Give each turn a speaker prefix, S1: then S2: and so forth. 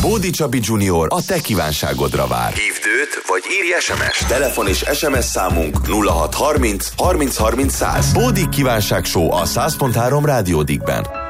S1: Bódi Csabi Junior a te kívánságodra vár. Hívd őt, vagy írj SMS-t. Telefon és SMS számunk 0630 30 30 100. Bódi kívánság show a 100.3 Rádió Dickben.